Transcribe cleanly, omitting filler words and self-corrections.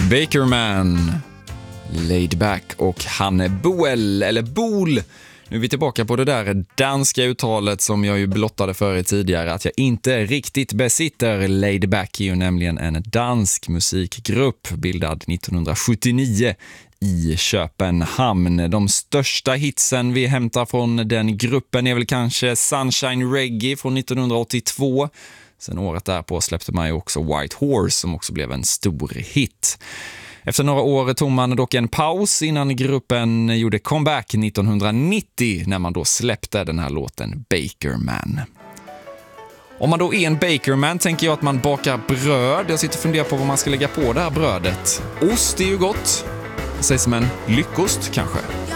Bakerman, Laid Back och Hanne Boel, eller Bol. Nu är vi tillbaka på det där danska uttalet som jag ju blottade för er tidigare att jag inte riktigt besitter. Laid Back är ju nämligen en dansk musikgrupp bildad 1979 i Köpenhamn. De största hitsen vi hämtar från den gruppen är väl kanske Sunshine Reggae från 1982. Sen året därpå släppte man ju också White Horse som också blev en stor hit. Efter några år tog man dock en paus innan gruppen gjorde comeback 1990 när man då släppte den här låten Bakerman. Om man då är en bakerman tänker jag att man bakar bröd. Jag sitter och funderar på vad man ska lägga på det här brödet. Ost är ju gott. Det sägs som en lyckost kanske.